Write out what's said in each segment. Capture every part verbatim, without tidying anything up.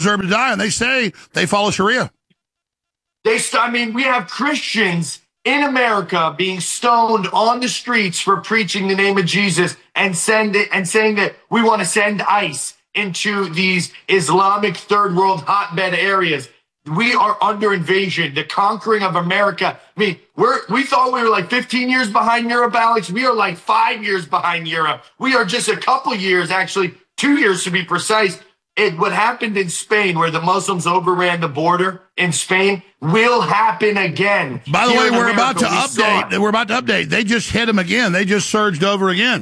deserve to die, and they say they follow Sharia. They, I mean, we have Christians in America being stoned on the streets for preaching the name of Jesus and send it and saying that we want to send ICE into these Islamic third world hotbed areas. We are under invasion, the conquering of America. I mean, we're, we thought we were like fifteen years behind Europe, Alex. We are like five years behind Europe. We are just a couple years, actually, two years to be precise. It, what happened in Spain, where the Muslims overran the border in Spain, will happen again. By the Here way, in we're America, about to we saw update. it. We're about to update. They just hit them again. They just surged over again.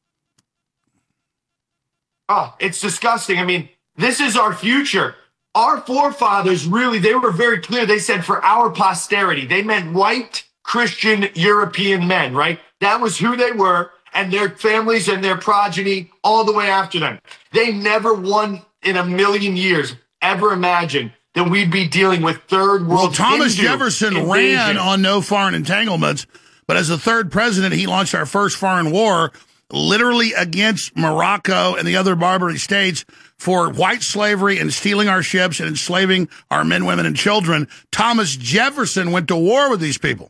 Oh, it's disgusting. I mean, this is our future. Our forefathers really, they were very clear. They said for our posterity, they meant white Christian European men, right? That was who they were, and their families and their progeny all the way after them. They never won in a million years ever imagined that we'd be dealing with third world. Well, Thomas Hindu Jefferson invasion. ran on no foreign entanglements, but as the third president, he launched our first foreign war, literally against Morocco and the other Barbary states for white slavery and stealing our ships and enslaving our men, women, and children. Thomas Jefferson went to war with these people.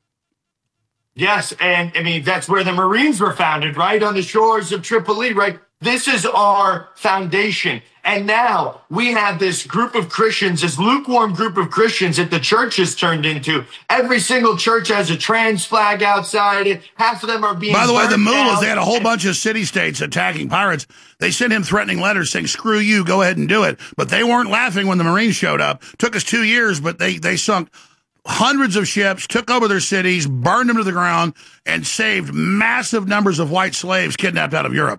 Yes, and I mean, that's where the Marines were founded, right? On the shores of Tripoli, right? This is our foundation. And now we have this group of Christians, this lukewarm group of Christians that the church has turned into. Every single church has a trans flag outside it. Half of them are being By the way, the burnt mullahs, down. they had a whole bunch of city-states attacking pirates. They sent him threatening letters saying, screw you, go ahead and do it. But they weren't laughing when the Marines showed up. Took us two years, but they, they sunk hundreds of ships, took over their cities, burned them to the ground, and saved massive numbers of white slaves kidnapped out of Europe.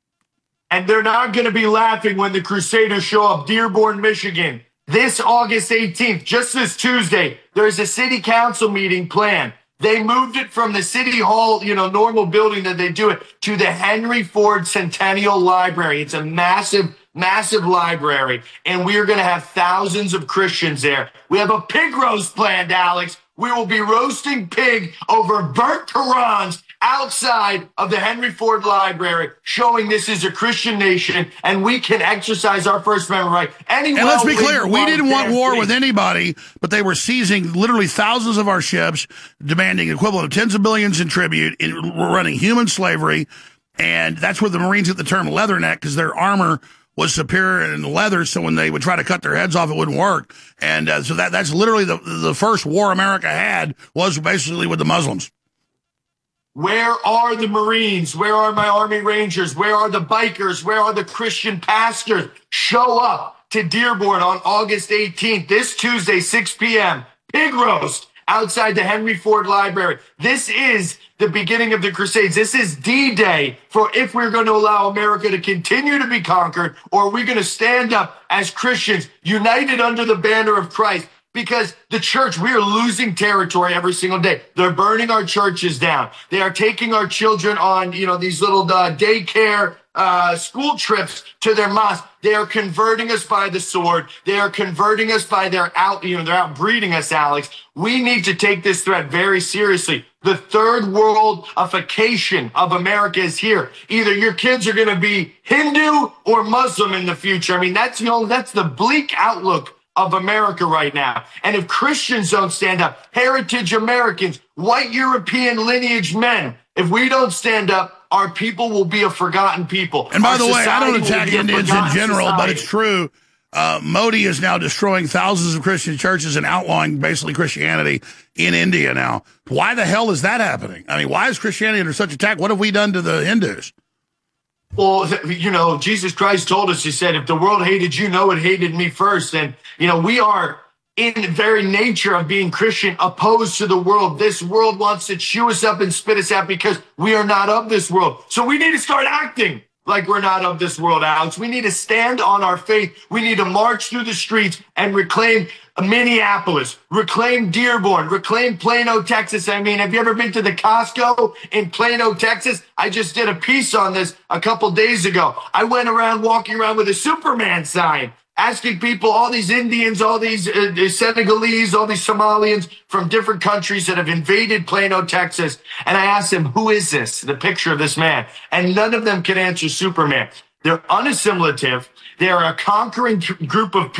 And they're not going to be laughing when the Crusaders show up. Dearborn, Michigan, this August eighteenth, just this Tuesday, there's a city council meeting planned. They moved it from the city hall, you know, normal building that they do it, to the Henry Ford Centennial Library. It's a massive, massive library. And we are going to have thousands of Christians there. We have a pig roast planned, Alex. We will be roasting pig over burnt Qurans outside of the Henry Ford Library, showing this is a Christian nation and we can exercise our First Amendment right. Any And let's be well-written clear, we didn't want war free. with anybody, but they were seizing literally thousands of our ships, demanding equivalent of tens of billions in tribute, in, were running human slavery, and that's where the Marines get the term leatherneck, because their armor was superior in leather, so when they would try to cut their heads off, it wouldn't work. And uh, so that that's literally the the first war America had, was basically with the Muslims. Where are the Marines? Where are my Army Rangers? Where are the bikers? Where are the Christian pastors? Show up to Dearborn on August eighteenth, this Tuesday, six p.m. Pig roast outside the Henry Ford Library. This is the beginning of the Crusades. This is D-Day for if we're going to allow America to continue to be conquered, or are we going to stand up as Christians united under the banner of Christ? Because the church, we are losing territory every single day. They're burning our churches down. They are taking our children on, you know, these little uh, daycare uh, school trips to their mosque. They are converting us by the sword. They are converting us by their out, you know, they're outbreeding us, Alex. We need to take this threat very seriously. The third worldification of America is here. Either your kids are going to be Hindu or Muslim in the future. I mean, that's, you know, that's the bleak outlook of America right now. And if Christians don't stand up, heritage Americans, white European lineage men, if we don't stand up, our people will be a forgotten people. And by Our the way, I society don't will attack be a Indians in forgotten general, but society. it's true. Uh, Modi is now destroying thousands of Christian churches and outlawing basically Christianity in India now. Why the hell is that happening? I mean, why is Christianity under such attack? What have we done to the Hindus? Well, you know, Jesus Christ told us, he said, if the world hated you, know it hated me first. And, you know, we are in the very nature of being Christian opposed to the world. This world wants to chew us up and spit us out because we are not of this world. So we need to start acting like we're not of this world, Alex. We need to stand on our faith. We need to march through the streets and reclaim Minneapolis, reclaim Dearborn, reclaim Plano, Texas. I mean, have you ever been to the Costco in Plano, Texas? I just did a piece on this a couple days ago. I went around walking around with a Superman sign, asking people, all these Indians, all these uh, Senegalese, all these Somalians from different countries that have invaded Plano, Texas. And I asked them, who is this? The picture of this man. And none of them can answer Superman. They're unassimilative. They're a conquering group of people.